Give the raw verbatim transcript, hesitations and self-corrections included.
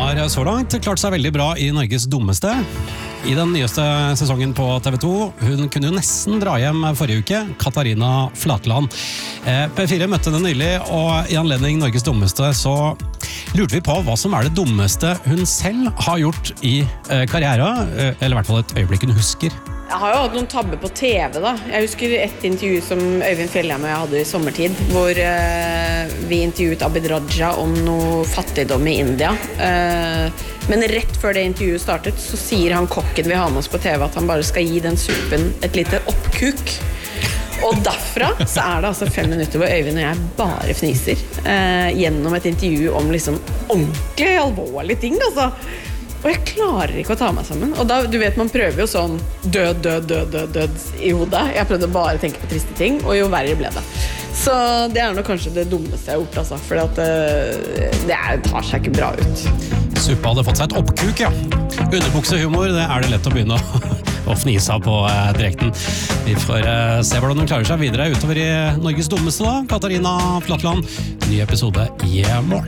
har så langt klart seg veldig bra i Norges dummeste. I den nyeste sesongen på T V to. Hun kunne jo nesten dra hjem forrige uke, Katarina Flatland. P fire møtte henne nylig, og i anledning Norges dummeste så lurte vi på hva som er det dummeste hun selv har gjort i karrieren, eller i hvert fall et øyeblikk hun husker. Jeg har jo hatt noen tabber på T V da. Jeg husker et intervju som Øyvind Fjellheim og jeg hadde i sommertid, hvor eh, vi intervjuet Abid Raja om noe fattigdom i India. Eh, men rett før det intervjuet startet, så sier han kokken vi har med oss på T V at han bare skal gi den suppen et lite oppkuk. Og derfra så er det altså fem minutter hvor Øyvind og jeg bare fniser eh, gjennom et intervju om liksom ordentlig alvorlige ting, altså. Og jeg klarer ikke å ta meg sammen. Og da, du vet, man prøver jo sånn død, død, død, død, død i hodet. Jeg prøvde bare å tenke på triste ting, og jo verre ble det. Så det er nok kanskje det dummeste jeg har gjort, altså. For at, uh, det er, tar seg ikke bra ut. Suppa hadde fått seg et oppkuk, ja. Underbuksehumor, det er det lett å begynne å, å fnise av på uh, direkten. Vi får uh, se hvordan hun klarer seg videre utover i Norges dummeste da. Katarina Flatland, ny episode i morgen.